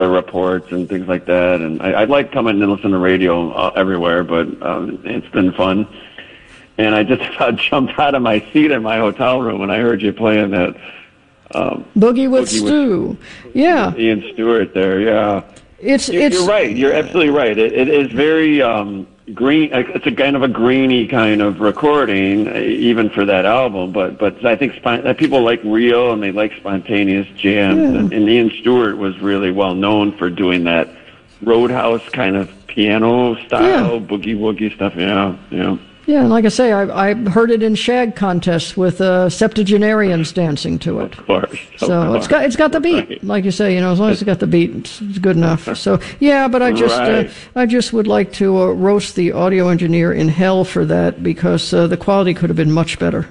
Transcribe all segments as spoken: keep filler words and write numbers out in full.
reports and things like that. And I, I like coming and listen to radio uh, everywhere, but um, it's been fun. And I just uh, jumped out of my seat in my hotel room when I heard you playing that um, Boogie with Boogie Stu. With yeah, Ian Stewart there. Yeah, it's you're, it's. You're right. You're absolutely right. It, it is very. Um, green it's a kind of a greeny kind of recording even for that album, but but I think spon- people like real and they like spontaneous jams. Yeah. and, and Ian Stewart was really well known for doing that Roadhouse kind of piano style, yeah. boogie woogie stuff. Yeah, yeah. Yeah, and like I say, I, I heard it in shag contests with uh, septuagenarians dancing to it. Of course. So of it's got it's got the beat, right. like you say. You know, as long as it's got the beat, it's, it's good enough. So yeah, but I just right. uh, I just would like to uh, roast the audio engineer in hell for that, because uh, the quality could have been much better.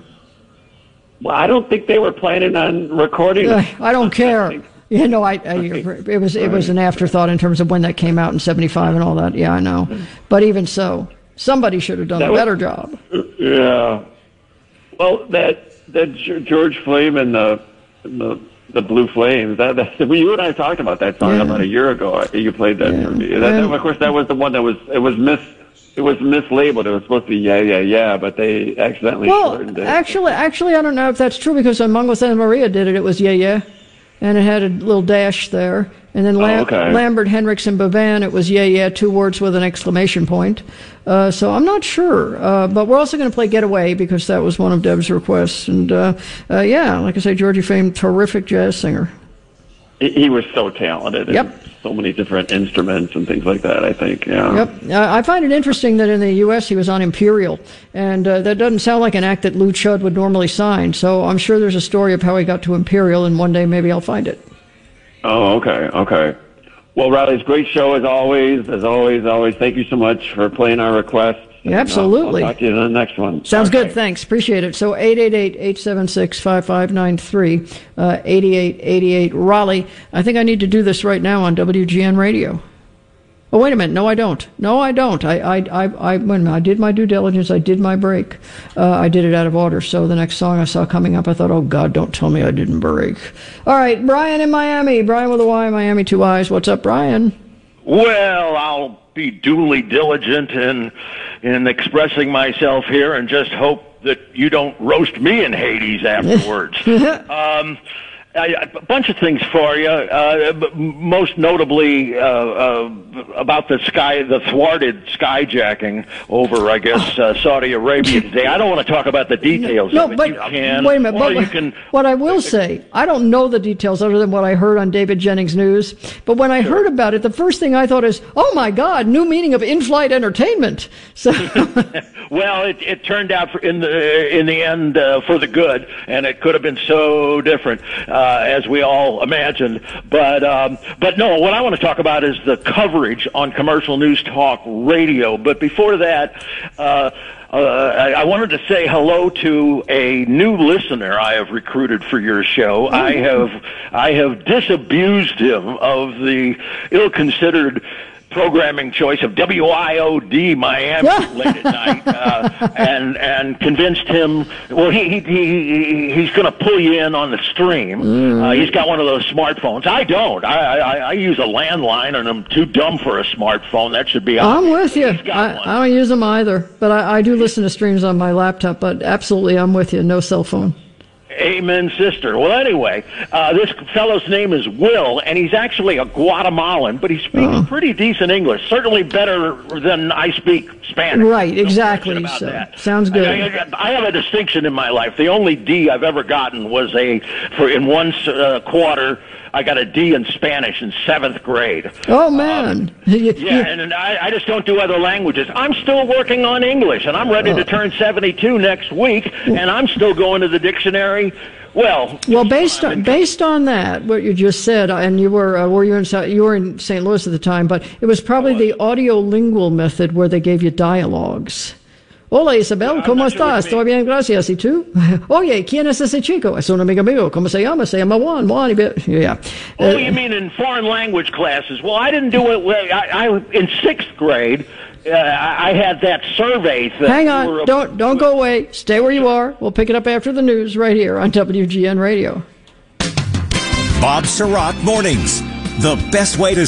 Well, I don't think they were planning on recording. Uh, I don't care. You know, I, I it was it was an afterthought in terms of when that came out in seventy-five and all that. Yeah, I know, but even so. Somebody should have done that a was, better job. Yeah. Well, that that George Flame and the the, the Blue Flames. That, that well, you and I talked about that song yeah. about a year ago. You played that yeah. for me. That, that, of course, that was the one that was it was mis it was mislabeled. It was supposed to be yeah yeah yeah, but they accidentally well, shortened it. actually, actually, I don't know if that's true, because when Mongo Santa Maria did it, it was yeah yeah, and it had a little dash there. And then Lam- oh, okay. Lambert, Hendricks, and Bevan, it was yeah, yeah, two words with an exclamation point. Uh, so I'm not sure. Uh, but we're also going to play Getaway, because that was one of Deb's requests. And, uh, uh, yeah, like I say, Georgie Fame, terrific jazz singer. He, he was so talented. Yep. So many different instruments and things like that, I think, yeah. Yep. Uh, I find it interesting that in the U S he was on Imperial, and uh, that doesn't sound like an act that Lou Chudd would normally sign. So I'm sure there's a story of how he got to Imperial, and one day maybe I'll find it. Oh, okay, okay. Well, Riley's great show as always, as always, always. Thank you so much for playing our requests. Yeah, absolutely. I'll, I'll talk to you in the next one. Sounds okay. good. Thanks. Appreciate it. So eight eight eight, eight seven six, five five nine three, uh, eighty-eight eighty-eight Raleigh. I think I need to do this right now on W G N Radio. Oh, wait a minute. No, I don't. No, I don't. I, I, I, I, wait a minute. I did my due diligence. I did my break. Uh, I did it out of order. So the next song I saw coming up, I thought, oh, God, don't tell me I didn't break. All right. Brian in Miami. Brian with a Y, Miami, two I's. What's up, Brian? Well, I'll be duly diligent in, in expressing myself here, and just hope that you don't roast me in Hades afterwards. um, I, a bunch of things for you, uh, most notably uh, uh, about the sky, the thwarted skyjacking over, I guess, uh, Saudi Arabia today. I don't want to talk about the details no, of it. But, you can, wait a minute. or But, you can, what I will say, I don't know the details other than what I heard on David Jennings News. But when I sure. heard about it, the first thing I thought is, oh, my God, new meaning of in-flight entertainment. So, well, it, it turned out for, in the in the end uh, for the good, and it could have been so different. Uh, as we all imagined. But um, but no, what I want to talk about is the coverage on Commercial News Talk Radio. But before that, uh, uh, I, I wanted to say hello to a new listener I have recruited for your show. Mm-hmm. I have I have disabused him of the ill-considered programming choice of W I O D Miami late at night, uh, and and convinced him. Well, he he, he he's going to pull you in on the stream. Mm. Uh, he's got one of those smartphones. I don't. I, I I use a landline, and I'm too dumb for a smartphone. That should be. I'm with you. I, I don't use them either, but I, I do listen to streams on my laptop. But absolutely, I'm with you. No cell phone. Amen, sister. Well, anyway, uh, this fellow's name is Will, and he's actually a Guatemalan, but he speaks oh. pretty decent English, certainly better than I speak Spanish. Right, exactly. So, that. Sounds good. I, I, I have a distinction in my life. The only D I've ever gotten was a, for in one uh, quarter, I got a D in Spanish in seventh grade. Oh, man. Um, yeah, and, and I, I just don't do other languages. I'm still working on English, and I'm ready oh. to turn seventy-two next week, and I'm still going to the dictionary. Well, well, based on based on that, what you just said, and you were uh, were you in you were in Saint Louis at the time, but it was probably the audiolingual method where they gave you dialogues. Hola, Isabel, ¿cómo estás? Todo bien, gracias. ¿Y tú? Oye, ¿quién es ese chico? Es un amigo mío. ¿Cómo se llama? Se llama Juan. Juan. Yeah. Oh, uh, you mean in foreign language classes? Well, I didn't do it. I, I in sixth grade. Uh, I had that survey thing. Hang on. Don't don't go away. Stay where you are. We'll pick it up after the news right here on W G N Radio. Bob Sirott Mornings. The best way to